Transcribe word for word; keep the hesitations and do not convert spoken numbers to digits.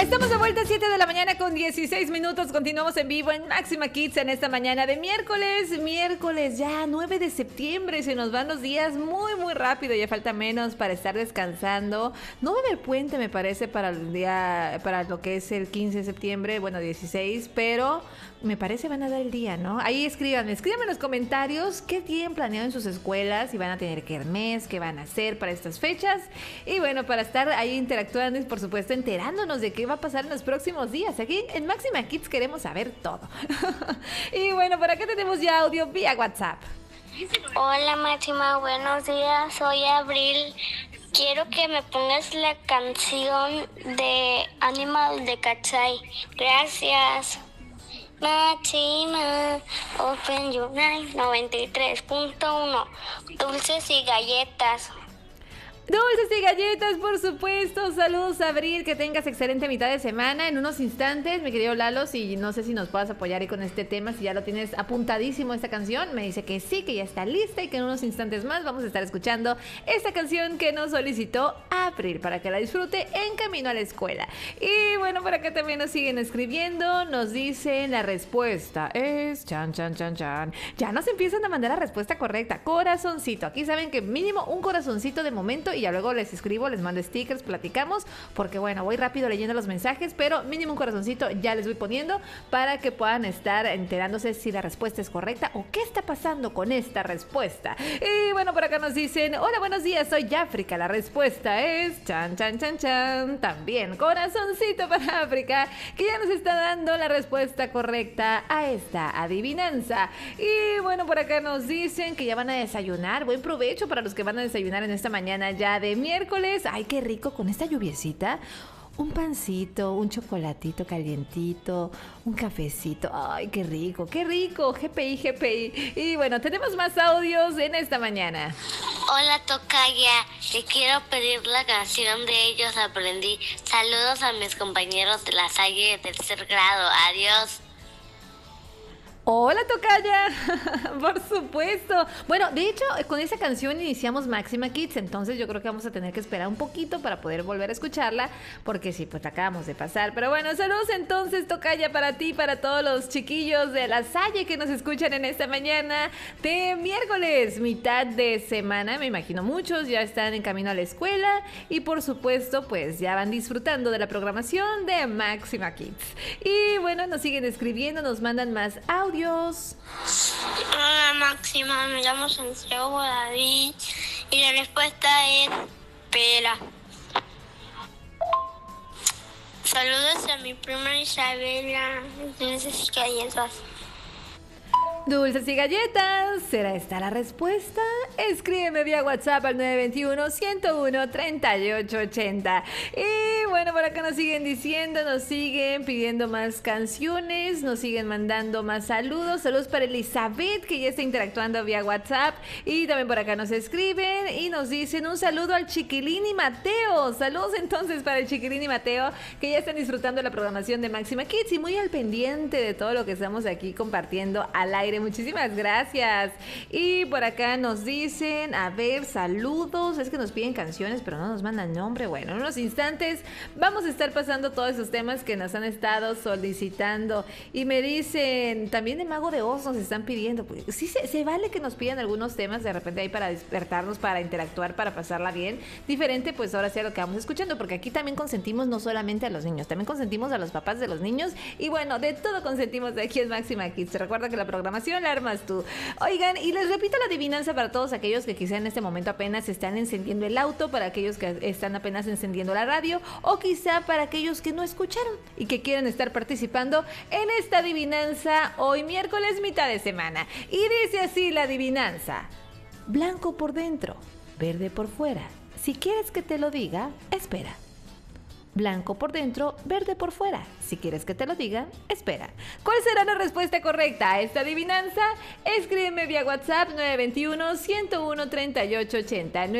Estamos de vuelta a siete de la mañana con dieciséis minutos. Continuamos en vivo en Máxima Kids en esta mañana de miércoles. Miércoles ya nueve de septiembre. Se nos van los días muy muy rápido. Ya falta menos para estar descansando. No va a haber puente, me parece, para el día, para lo que es el quince de septiembre. Bueno, dieciséis, pero me parece van a dar el día, ¿no? Ahí escríbanme, escríbanme en los comentarios qué tienen planeado en sus escuelas, si van a tener kermés, qué van a hacer para estas fechas. Y bueno, para estar ahí interactuando y por supuesto enterándonos de qué va a pasar en los próximos días. Aquí en Máxima Kids queremos saber todo. Y bueno, por acá tenemos ya audio vía WhatsApp. Hola Máxima, buenos días, soy Abril. Quiero que me pongas la canción de Animal de Katsai. Gracias. Máxima, Open Your Night noventa y tres punto uno. Dulces y galletas. Dulces y galletas, por supuesto. Saludos, Abril, que tengas excelente mitad de semana. En unos instantes, mi querido Lalo, si no sé si nos puedas apoyar ahí con este tema, si ya lo tienes apuntadísimo esta canción, me dice que sí, que ya está lista y que en unos instantes más vamos a estar escuchando esta canción que nos solicitó Abril para que la disfrute en camino a la escuela. Y bueno, por acá también nos siguen escribiendo, nos dicen la respuesta es chan, chan, chan, chan. Ya nos empiezan a mandar la respuesta correcta, corazoncito. Aquí saben que mínimo un corazoncito de momento y ya luego les escribo, les mando stickers, platicamos, porque bueno, voy rápido leyendo los mensajes, pero mínimo un corazoncito ya les voy poniendo para que puedan estar enterándose si la respuesta es correcta o qué está pasando con esta respuesta. Y bueno, por acá nos dicen, hola, buenos días, soy África, la respuesta es chan, chan, chan, chan, también corazoncito para África, que ya nos está dando la respuesta correcta a esta adivinanza. Y bueno, por acá nos dicen que ya van a desayunar, buen provecho para los que van a desayunar en esta mañana ya de miércoles. Ay, qué rico con esta lluviecita. Un pancito, un chocolatito calientito, un cafecito. Ay, qué rico, qué rico. G P I, G P I. Y bueno, tenemos más audios en esta mañana. Hola Tocaya, te quiero pedir la canción de Ellos Aprendí. Saludos a mis compañeros de la Salle de tercer grado. Adiós. Hola, tocaya, por supuesto. Bueno, de hecho, con esa canción iniciamos Máxima Kids, entonces yo creo que vamos a tener que esperar un poquito para poder volver a escucharla, porque sí, pues la acabamos de pasar. Pero bueno, saludos entonces, tocaya, para ti, para todos los chiquillos de la Salle que nos escuchan en esta mañana de miércoles, mitad de semana. Me imagino muchos ya están en camino a la escuela y por supuesto, pues ya van disfrutando de la programación de Máxima Kids. Y bueno, nos siguen escribiendo, nos mandan más audio. Hola Máxima, me llamo Santiago David y la respuesta es pera. Saludos a mi prima Isabela, dulces y galletas. Dulces y galletas, ¿será esta la respuesta? Escríbeme vía WhatsApp al nueve dos uno, ciento uno, treinta y ocho ochenta. Y bueno, por acá nos siguen diciendo, nos siguen pidiendo más canciones, nos siguen mandando más saludos. Saludos para Elizabeth, que ya está interactuando vía WhatsApp. Y también por acá nos escriben y nos dicen un saludo al Chiquilín y Mateo. Saludos entonces para el Chiquilín y Mateo, que ya están disfrutando de la programación de Máxima Kids y muy al pendiente de todo lo que estamos aquí compartiendo al aire. Muchísimas gracias. Y por acá nos dicen, a ver, saludos. Es que nos piden canciones, pero no nos mandan nombre. Bueno, en unos instantes vamos a estar pasando todos esos temas que nos han estado solicitando. Y me dicen, también de Mago de Oz nos están pidiendo. Pues, sí, se, se vale que nos pidan algunos temas de repente ahí para despertarnos, para interactuar, para pasarla bien. Diferente, pues ahora sea lo que vamos escuchando, porque aquí también consentimos no solamente a los niños, también consentimos a los papás de los niños. Y bueno, de todo consentimos de aquí en Máxima Kids. Recuerda que la programación la armas tú. Oigan, y les repito la adivinanza para todos aquellos que quizá en este momento apenas están encendiendo el auto, para aquellos que están apenas encendiendo la radio, o quizá para aquellos que no escucharon y que quieren estar participando en esta adivinanza hoy miércoles, mitad de semana. Y dice así la adivinanza: blanco por dentro, verde por fuera. Si quieres que te lo diga, espera. Blanco por dentro, verde por fuera. Si quieres que te lo diga, espera. ¿Cuál será la respuesta correcta a esta adivinanza? Escríbeme vía WhatsApp nueve dos uno, ciento uno, treinta y ocho ochenta.